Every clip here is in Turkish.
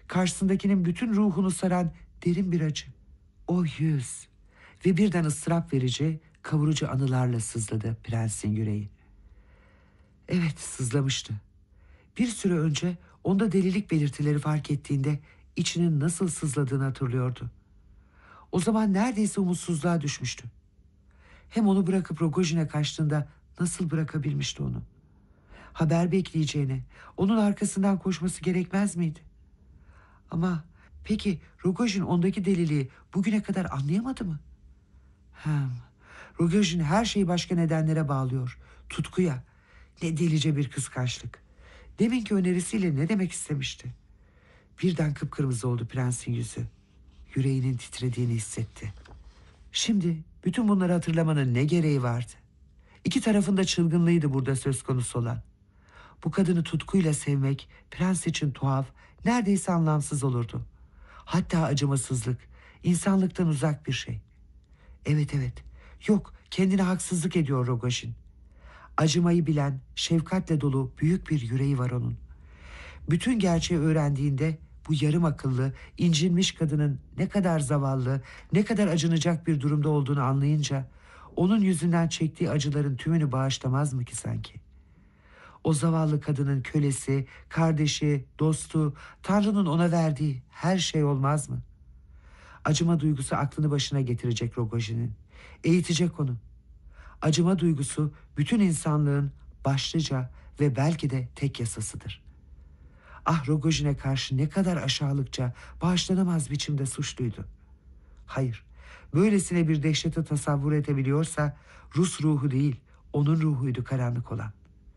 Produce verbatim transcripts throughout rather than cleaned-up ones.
Karşısındakinin bütün ruhunu saran derin bir acı. O yüz ve birden ıstırap verici, kavurucu anılarla sızladı prensin yüreği. Evet, sızlamıştı. Bir süre önce onda delilik belirtileri fark ettiğinde içinin nasıl sızladığını hatırlıyordu. O zaman neredeyse umutsuzluğa düşmüştü. Hem onu bırakıp Rogojin'e kaçtığında nasıl bırakabilmişti onu? Haber bekleyeceğine, onun arkasından koşması gerekmez miydi? Ama peki Rogojin ondaki deliliği bugüne kadar anlayamadı mı? Hem, Rogojin her şeyi başka nedenlere bağlıyor. Tutkuya. Ne delice bir kıskançlık. Deminki önerisiyle ne demek istemişti? Birden kıpkırmızı oldu prensin yüzü. Yüreğinin titrediğini hissetti. Şimdi bütün bunları hatırlamanın ne gereği vardı? İki tarafında çılgınlığıydı burada söz konusu olan. Bu kadını tutkuyla sevmek prens için tuhaf, neredeyse anlamsız olurdu. Hatta acımasızlık, insanlıktan uzak bir şey. Evet evet, yok, kendine haksızlık ediyor Rogojin. Acımayı bilen, şefkatle dolu büyük bir yüreği var onun. Bütün gerçeği öğrendiğinde bu yarım akıllı, incinmiş kadının ne kadar zavallı, ne kadar acınacak bir durumda olduğunu anlayınca onun yüzünden çektiği acıların tümünü bağışlamaz mı ki sanki? O zavallı kadının kölesi, kardeşi, dostu, Tanrı'nın ona verdiği her şey olmaz mı? Acıma duygusu aklını başına getirecek Rogojin'in. Eğitecek onu. Acıma duygusu bütün insanlığın başlıca ve belki de tek yasasıdır. Ah, Rogojin'e karşı ne kadar aşağılıkça, bağışlanamaz biçimde suçluydu. Hayır, böylesine bir dehşeti tasavvur edebiliyorsa Rus ruhu değil, onun ruhuydu karanlık olan.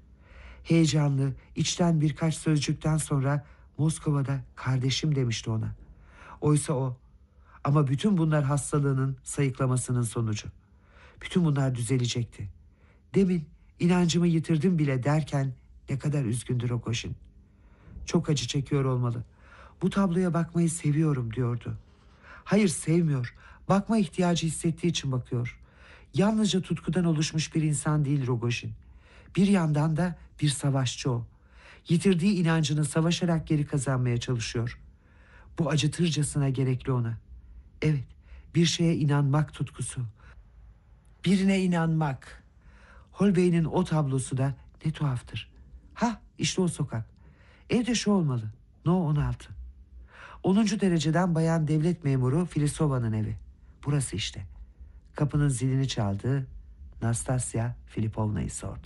Heyecanlı, içten birkaç sözcükten sonra Moskova'da kardeşim demişti ona. Oysa o, ama bütün bunlar hastalığının sayıklamasının sonucu. Bütün bunlar düzelecekti. Demin inancımı yitirdim bile derken ne kadar üzgündü Rogojin. Çok acı çekiyor olmalı. Bu tabloya bakmayı seviyorum diyordu. Hayır, sevmiyor. Bakma ihtiyacı hissettiği için bakıyor. Yalnızca tutkudan oluşmuş bir insan değil Rogojin. Bir yandan da bir savaşçı o. Yitirdiği inancını savaşarak geri kazanmaya çalışıyor. Bu acıtırcasına gerekli ona. Evet, bir şeye inanmak tutkusu. Birine inanmak. Holbein'in o tablosu da ne tuhaftır. Ha, işte o sokak. Evde şu olmalı. No on altı. Onuncu dereceden bayan devlet memuru Filisova'nın evi. Burası işte. Kapının zilini çaldı. Nastasya Filipovna'yı sordu.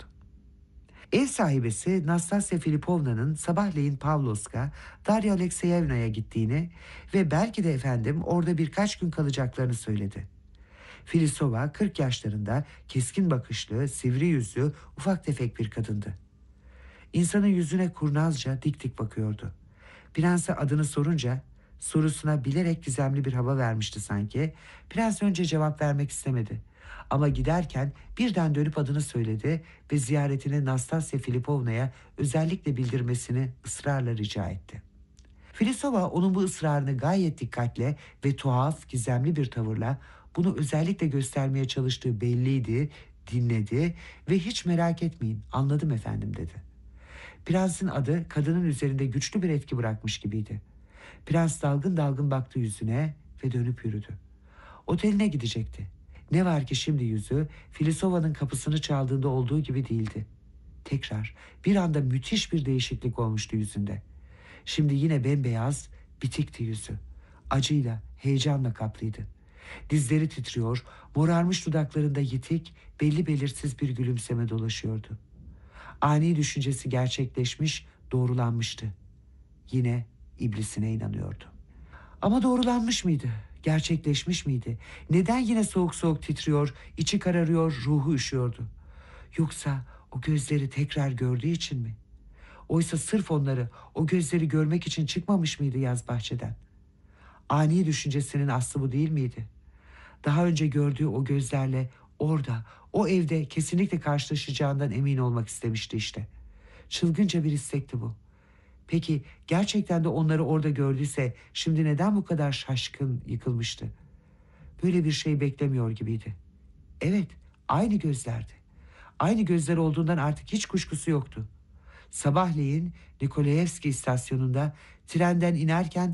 Ev sahibesi Nastasya Filipovna'nın sabahleyin Pavlovsk'a, Darya Alekseyevna'ya gittiğini ve belki de efendim orada birkaç gün kalacaklarını söyledi. Filisova kırk yaşlarında, keskin bakışlı, sivri yüzlü, ufak tefek bir kadındı. İnsanın yüzüne kurnazca dik dik bakıyordu. Prense adını sorunca sorusuna bilerek gizemli bir hava vermişti sanki. Prens önce cevap vermek istemedi. Ama giderken birden dönüp adını söyledi ve ziyaretini Nastasya Filipovna'ya özellikle bildirmesini ısrarla rica etti. Filisova onun bu ısrarını gayet dikkatle ve tuhaf, gizemli bir tavırla bunu özellikle göstermeye çalıştığı belliydi, dinledi ve hiç merak etmeyin, anladım efendim dedi. Prensin adı kadının üzerinde güçlü bir etki bırakmış gibiydi. Prens dalgın dalgın baktı yüzüne ve dönüp yürüdü. Oteline gidecekti. Ne var ki şimdi yüzü Filisova'nın kapısını çaldığında olduğu gibi değildi. Tekrar bir anda müthiş bir değişiklik olmuştu yüzünde. Şimdi yine bembeyaz, bitikti yüzü. Acıyla, heyecanla kaplıydı. Dizleri titriyor, morarmış dudaklarında yitik, belli belirsiz bir gülümseme dolaşıyordu. Ani düşüncesi gerçekleşmiş, doğrulanmıştı. Yine iblisine inanıyordu. Ama doğrulanmış mıydı? Gerçekleşmiş miydi? Neden yine soğuk soğuk titriyor, içi kararıyor, ruhu üşüyordu? Yoksa o gözleri tekrar gördüğü için mi? Oysa sırf onları, o gözleri görmek için çıkmamış mıydı yaz bahçeden? Ani düşüncesinin aslı bu değil miydi? Daha önce gördüğü o gözlerle orada, o evde kesinlikle karşılaşacağından emin olmak istemişti işte. Çılgınca bir istekti bu. Peki gerçekten de onları orada gördüyse şimdi neden bu kadar şaşkın, yıkılmıştı? Böyle bir şey beklemiyor gibiydi. Evet, aynı gözlerdi. Aynı gözler olduğundan artık hiç kuşkusu yoktu. Sabahleyin Nikolayevski istasyonunda trenden inerken